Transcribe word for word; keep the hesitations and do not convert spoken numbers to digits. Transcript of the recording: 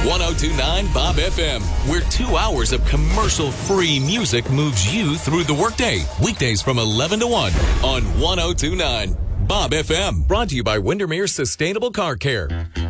one oh two point nine Bob F M, where two hours of commercial-free music moves you through the workday. Weekdays from eleven to one on one oh two point nine Bob F M. Brought to you by Windermere Sustainable Car Care.